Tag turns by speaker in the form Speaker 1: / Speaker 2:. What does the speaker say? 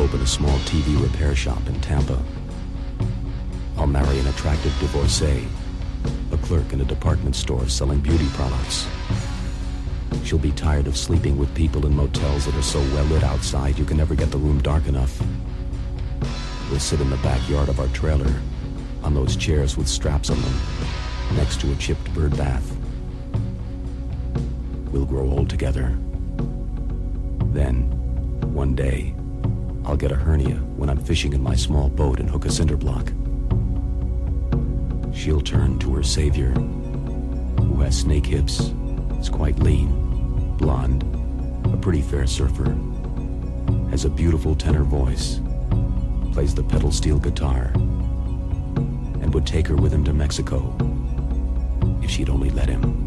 Speaker 1: open a small TV repair shop in Tampa. I'll marry an attractive divorcee, a clerk in a department store selling beauty products. She'll be tired of sleeping with people in motels that are so well lit outside you can never get the room dark enough. We'll sit in the backyard of our trailer, on those chairs with straps on them, next to a chipped bird bath. We'll grow old together. Then, one day, I'll get a hernia when I'm fishing in my small boat and hook a cinder block. She'll turn to her savior, who has snake hips, is quite lean, blonde, a pretty fair surfer, has a beautiful tenor voice, plays the pedal steel guitar, and would take her with him to Mexico if she'd only let him.